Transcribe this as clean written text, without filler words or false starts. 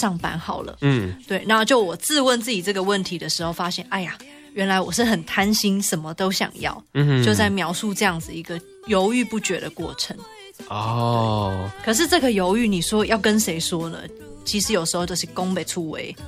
上班好了。对，然后就我自问自己这个问题的时候，发现哎呀，原来我是很贪心，什么都想要。就在描述这样子一个犹豫不决的过程。可是这个犹豫，你说要跟谁说呢？其实有时候就是讲不出话。